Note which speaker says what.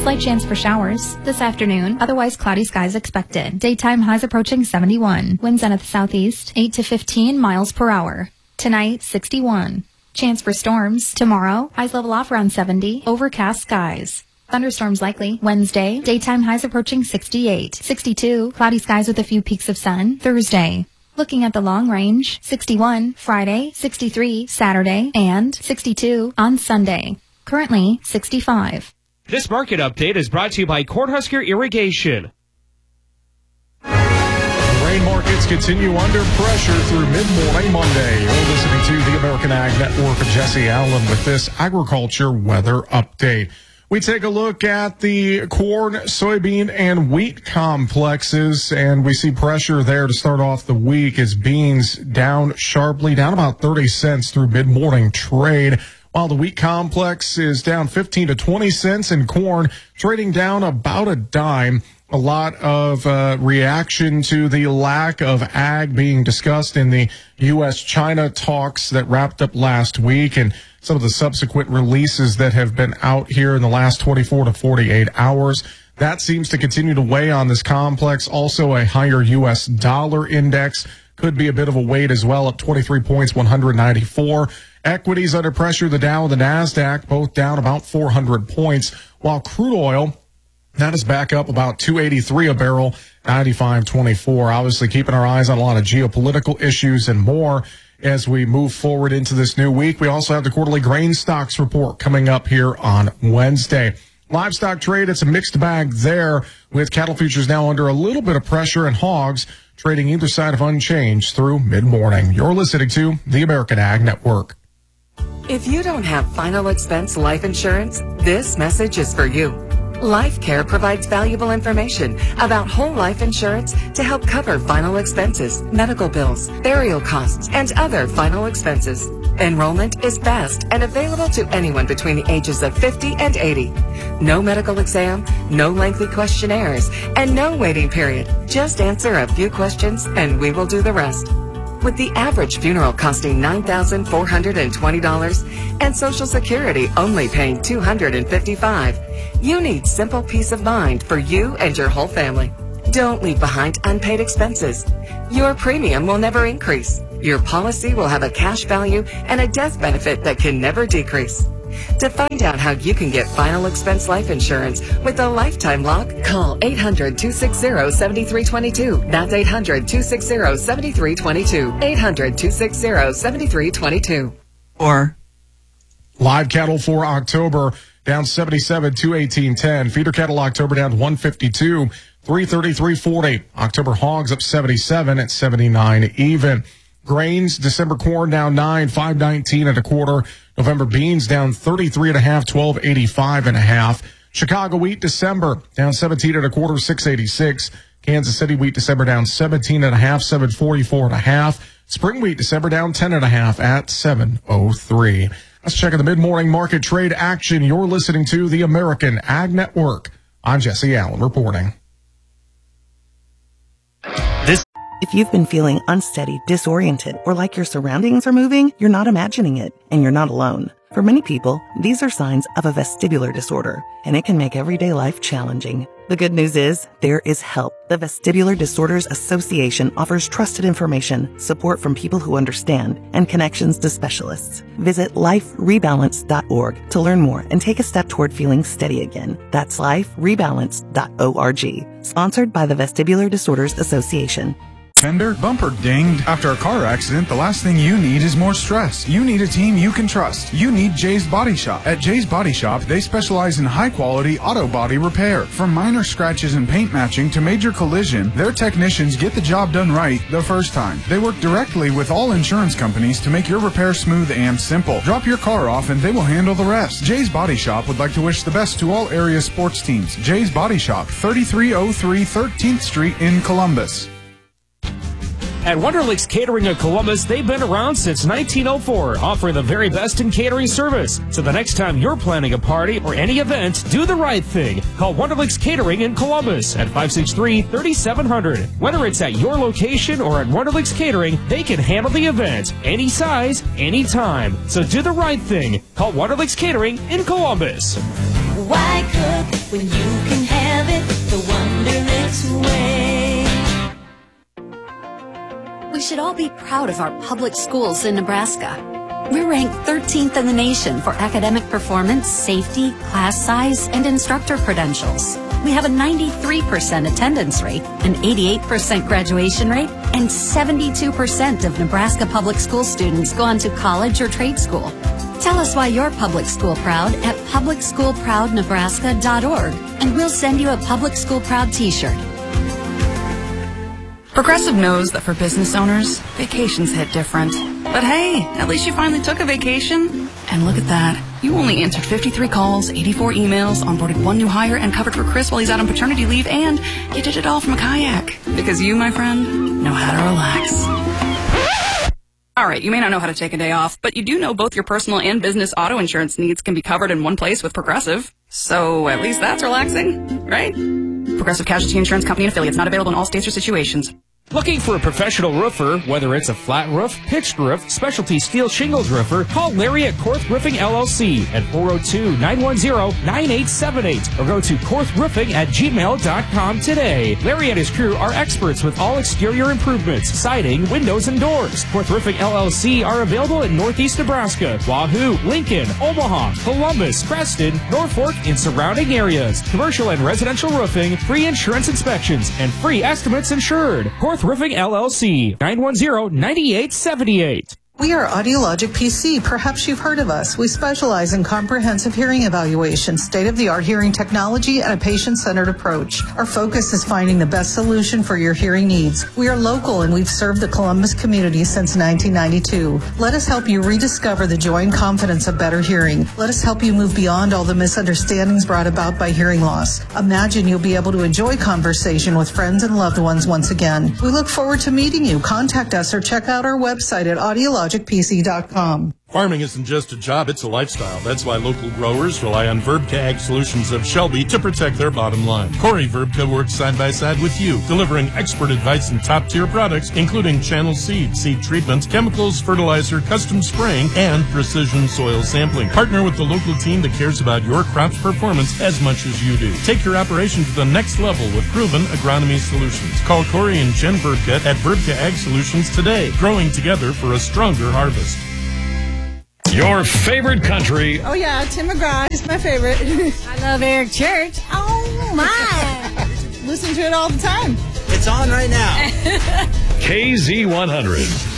Speaker 1: Slight chance for showers. This afternoon, otherwise cloudy skies expected. Daytime highs approaching 71. Winds out of the southeast, 8 to 15 miles per hour. Tonight, 61. Chance for storms. Tomorrow, highs level off around 70. Overcast skies. Thunderstorms likely. Wednesday, daytime highs approaching 68. 62. Cloudy skies with a few peaks of sun. Thursday. Looking at the long range, 61 Friday, 63 Saturday, and 62 on Sunday. Currently, 65.
Speaker 2: This market update is brought to you by Cornhusker Irrigation.
Speaker 3: Grain markets continue under pressure through mid-morning Monday. You're listening to the American Ag Network of Jesse Allen with this agriculture weather update. We take a look at the corn, soybean, and wheat complexes, and we see pressure there to start off the week as beans down sharply, down about 30 cents through mid-morning trade, while the wheat complex is down 15 to 20 cents, and corn trading down about a dime. A lot of reaction to the lack of ag being discussed in the U.S.-China talks that wrapped up last week, and some of the subsequent releases that have been out here in the last 24 to 48 hours. That seems to continue to weigh on this complex. Also, a higher U.S. dollar index could be a bit of a weight as well, up 23 points, 194. Equities under pressure, the Dow and the NASDAQ, both down about 400 points, while crude oil, that is back up about 283 a barrel, 95.24. Obviously, keeping our eyes on a lot of geopolitical issues and more as we move forward into this new week. We also have the quarterly grain stocks report coming up here on Wednesday. Livestock trade, it's a mixed bag there, with cattle futures now under a little bit of pressure and hogs trading either side of unchanged through mid-morning. You're listening to the American Ag Network.
Speaker 4: If you don't have final expense life insurance, this message is for you. LifeCare provides valuable information about whole life insurance to help cover final expenses, medical bills, burial costs, and other final expenses. Enrollment is fast and available to anyone between the ages of 50 and 80. No medical exam, no lengthy questionnaires, and no waiting period. Just answer a few questions and we will do the rest. With the average funeral costing $9,420 and Social Security only paying $255, you need simple peace of mind for you and your whole family. Don't leave behind unpaid expenses. Your premium will never increase. Your policy will have a cash value and a death benefit that can never decrease. To find out how you can get final expense life insurance with a lifetime lock, call 800-260-7322. That's 800-260-7322. 800-260-7322.
Speaker 3: Or live cattle for October down 77, 218.10. Feeder cattle October down 152, 333.40. October hogs up 77 at 79 even. Grains, December corn down 9, 519 and a quarter. November beans down 33 and a half, 1285 and a half. Chicago wheat December down 17 and a quarter, 686. Kansas City wheat December down 17 and a half, 744 and a half. Spring wheat December down 10 and a half at 703. Let's check out the mid-morning market trade action. You're listening to the American Ag Network. I'm Jesse Allen reporting.
Speaker 5: If you've been feeling unsteady, disoriented, or like your surroundings are moving, you're not imagining it, and you're not alone. For many people, these are signs of a vestibular disorder, and it can make everyday life challenging. The good news is, there is help. The Vestibular Disorders Association offers trusted information, support from people who understand, and connections to specialists. Visit liferebalance.org to learn more and take a step toward feeling steady again. That's liferebalance.org. Sponsored by the Vestibular Disorders Association.
Speaker 6: Fender, bumper dinged. After a car accident, the last thing you need is more stress. You need a team you can trust. You need Jay's Body Shop. At Jay's Body Shop, they specialize in high-quality auto body repair. From minor scratches and paint matching to major collision, their technicians get the job done right the first time. They work directly with all insurance companies to make your repair smooth and simple. Drop your car off and they will handle the rest. Jay's Body Shop would like to wish the best to all area sports teams. Jay's Body Shop, 3303 13th Street in Columbus.
Speaker 2: At Wonderlicks Catering of Columbus, they've been around since 1904, offering the very best in catering service. So the next time you're planning a party or any event, do the right thing. Call Wonderlicks Catering in Columbus at 563-3700. Whether it's at your location or at Wonderlicks Catering, they can handle the event, any size, any time. So do the right thing. Call Wonderlicks Catering in Columbus.
Speaker 7: Why cook when you can have it the Wonderlicks way?
Speaker 8: We should all be proud of our public schools in Nebraska. We're ranked 13th in the nation for academic performance, safety, class size, and instructor credentials. We have a 93% attendance rate, an 88% graduation rate, and 72% of Nebraska public school students go on to college or trade school. Tell us why you're public school proud at publicschoolproudnebraska.org, and we'll send you a Public School Proud t-shirt.
Speaker 9: Progressive knows that for business owners, vacations hit different. But hey, at least you finally took a vacation. And look at that. You only answered 53 calls, 84 emails, onboarded 1 new hire, and covered for Chris while he's out on paternity leave, and you did it all from a kayak. Because you, my friend, know how to relax. All right, you may not know how to take a day off, but you do know both your personal and business auto insurance needs can be covered in one place with Progressive. So at least that's relaxing, right? Progressive Casualty Insurance Company and affiliates, not available in all states or situations.
Speaker 2: Looking for a professional roofer, whether it's a flat roof, pitched roof, specialty steel shingles roofer, call Larry at Korth Roofing LLC at 402-910-9878 or go to korthroofing@gmail.com today. Larry and his crew are experts with all exterior improvements, siding, windows, and doors. Korth Roofing LLC are available in Northeast Nebraska, Wahoo, Lincoln, Omaha, Columbus, Preston, Norfolk, and surrounding areas. Commercial and residential roofing, free insurance inspections, and free estimates insured. Korth Roofing LLC, 910-9878.
Speaker 10: We are Audiologic PC. Perhaps you've heard of us. We specialize in comprehensive hearing evaluation, state-of-the-art hearing technology, and a patient-centered approach. Our focus is finding the best solution for your hearing needs. We are local, and we've served the Columbus community since 1992. Let us help you rediscover the joy and confidence of better hearing. Let us help you move beyond all the misunderstandings brought about by hearing loss. Imagine you'll be able to enjoy conversation with friends and loved ones once again. We look forward to meeting you. Contact us or check out our website at audiologicpc.com.
Speaker 11: Farming isn't just a job, it's a lifestyle. That's why local growers rely on Verbka Ag Solutions of Shelby to protect their bottom line. Corey Verbka works side by side with you, delivering expert advice and top-tier products, including channel seed, seed treatment, chemicals, fertilizer, custom spraying, and precision soil sampling. Partner with the local team that cares about your crop's performance as much as you do. Take your operation to the next level with proven agronomy solutions. Call Corey and Jen Verbka at Verbka Ag Solutions today, growing together for a stronger harvest.
Speaker 12: Your favorite country.
Speaker 13: Oh, yeah, Tim McGraw is my favorite.
Speaker 14: I love Eric Church. Oh, my.
Speaker 13: Listen to it all the time.
Speaker 15: It's on right now.
Speaker 12: KZ100.